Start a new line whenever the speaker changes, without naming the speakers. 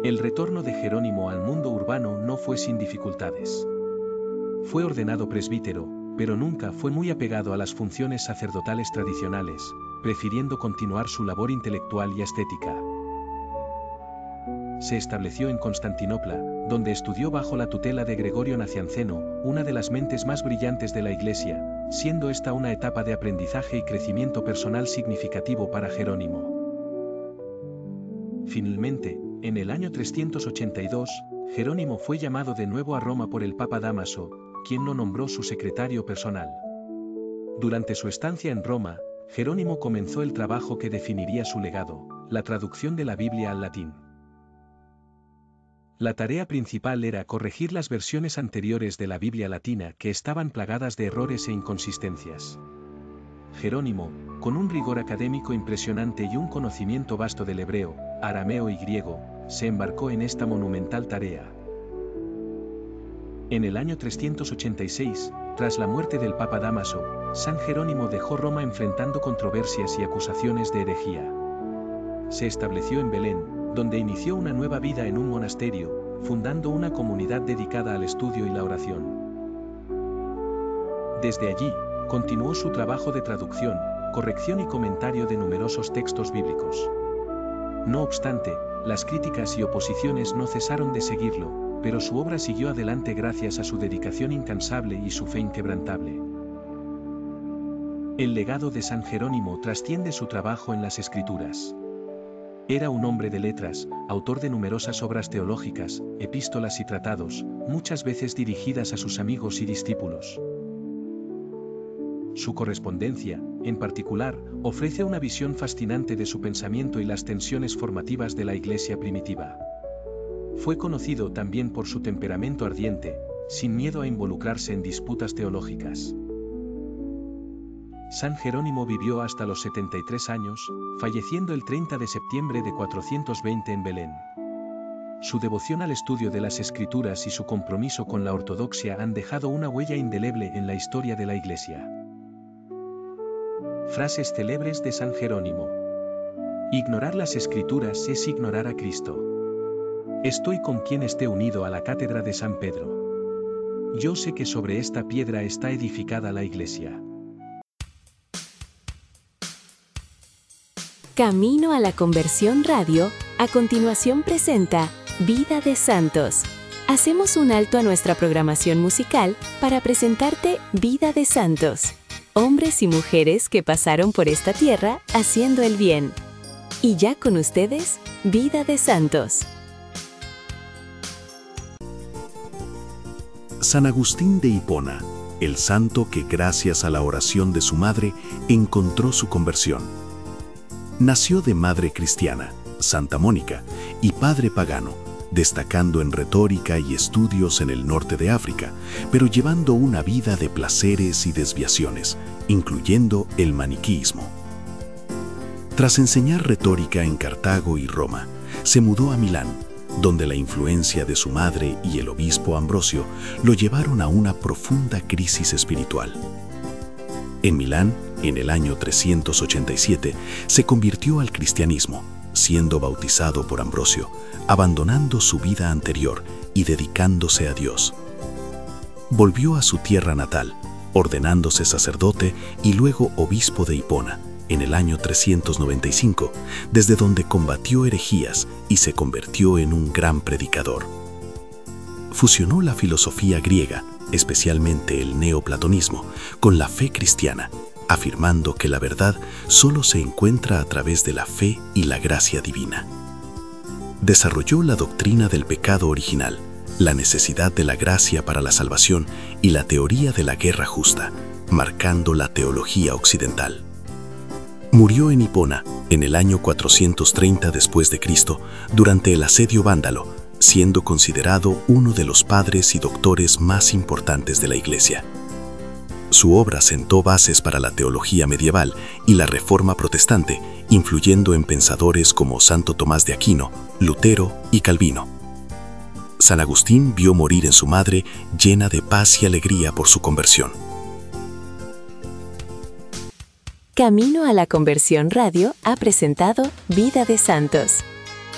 El retorno de Jerónimo al mundo urbano no fue sin dificultades. Fue ordenado presbítero, pero nunca fue muy apegado a las funciones sacerdotales tradicionales, prefiriendo continuar su labor intelectual y estética. Se estableció en Constantinopla, donde estudió bajo la tutela de Gregorio Nacianceno, una de las mentes más brillantes de la Iglesia, siendo esta una etapa de aprendizaje y crecimiento personal significativo para Jerónimo. Finalmente, en el año 382, Jerónimo fue llamado de nuevo a Roma por el Papa Dámaso, quien lo nombró su secretario personal. Durante su estancia en Roma, Jerónimo comenzó el trabajo que definiría su legado, la traducción de la Biblia al latín. La tarea principal era corregir las versiones anteriores de la Biblia latina que estaban plagadas de errores e inconsistencias. Jerónimo, con un rigor académico impresionante y un conocimiento vasto del hebreo, arameo y griego, se embarcó en esta monumental tarea. En el año 386, tras la muerte del Papa Dámaso, San Jerónimo dejó Roma enfrentando controversias y acusaciones de herejía. Se estableció en Belén, donde inició una nueva vida en un monasterio, fundando una comunidad dedicada al estudio y la oración. Desde allí, continuó su trabajo de traducción, corrección y comentario de numerosos textos bíblicos. No obstante, las críticas y oposiciones no cesaron de seguirlo, pero su obra siguió adelante gracias a su dedicación incansable y su fe inquebrantable. El legado de San Jerónimo trasciende su trabajo en las Escrituras. Era un hombre de letras, autor de numerosas obras teológicas, epístolas y tratados, muchas veces dirigidas a sus amigos y discípulos. Su correspondencia, en particular, ofrece una visión fascinante de su pensamiento y las tensiones formativas de la Iglesia primitiva. Fue conocido también por su temperamento ardiente, sin miedo a involucrarse en disputas teológicas. San Jerónimo vivió hasta los 73 años, falleciendo el 30 de septiembre de 420 en Belén. Su devoción al estudio de las Escrituras y su compromiso con la ortodoxia han dejado una huella indeleble en la historia de la Iglesia. Frases célebres de San Jerónimo. Ignorar las Escrituras es ignorar a Cristo. Estoy con quien esté unido a la cátedra de San Pedro. Yo sé que sobre esta piedra está edificada la Iglesia.
Camino a la Conversión Radio, a continuación presenta Vida de Santos. Hacemos un alto a nuestra programación musical para presentarte Vida de Santos, hombres y mujeres que pasaron por esta tierra haciendo el bien. Y ya con ustedes, Vida de Santos.
San Agustín de Hipona, el santo que gracias a la oración de su madre encontró su conversión. Nació de madre cristiana, Santa Mónica, y padre pagano, destacando en retórica y estudios en el norte de África, pero llevando una vida de placeres y desviaciones, incluyendo el maniqueísmo. Tras enseñar retórica en Cartago y Roma, se mudó a Milán, donde la influencia de su madre y el obispo Ambrosio lo llevaron a una profunda crisis espiritual. En Milán, en el año 387, se convirtió al cristianismo, siendo bautizado por Ambrosio, abandonando su vida anterior y dedicándose a Dios. Volvió a su tierra natal, ordenándose sacerdote y luego obispo de Hipona, en el año 395, desde donde combatió herejías y se convirtió en un gran predicador. Fusionó la filosofía griega, especialmente el neoplatonismo, con la fe cristiana, afirmando que la verdad solo se encuentra a través de la fe y la gracia divina. Desarrolló la doctrina del pecado original, la necesidad de la gracia para la salvación y la teoría de la guerra justa, marcando la teología occidental. Murió en Hipona en el año 430 después de Cristo, durante el asedio vándalo, siendo considerado uno de los padres y doctores más importantes de la Iglesia. Su obra sentó bases para la teología medieval y la Reforma protestante, influyendo en pensadores como Santo Tomás de Aquino, Lutero y Calvino. San Agustín vio morir en su madre llena de paz y alegría por su conversión.
Camino a la Conversión Radio ha presentado Vida de Santos.